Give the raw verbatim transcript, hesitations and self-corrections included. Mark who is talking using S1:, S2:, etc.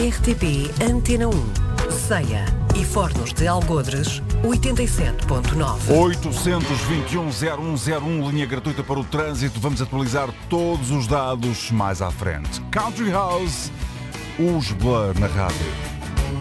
S1: R T P Antena um, Ceia e Fornos de Algodres, oitenta e sete ponto nove.
S2: oitocentos e vinte e um, zero um zero um, linha gratuita para o trânsito. Vamos atualizar todos os dados mais à frente. Country House, os Blur na rádio.